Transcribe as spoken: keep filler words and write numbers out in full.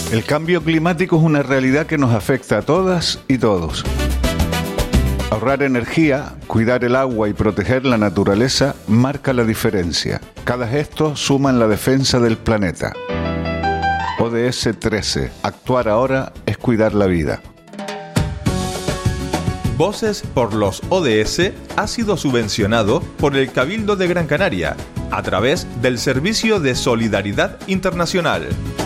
El cambio climático es una realidad que nos afecta a todas y todos. Ahorrar energía, cuidar el agua y proteger la naturaleza marca la diferencia. Cada gesto suma en la defensa del planeta. O D S trece. Actuar ahora es cuidar la vida. Voces por los O D S ha sido subvencionado por el Cabildo de Gran Canaria a través del Servicio de Solidaridad Internacional.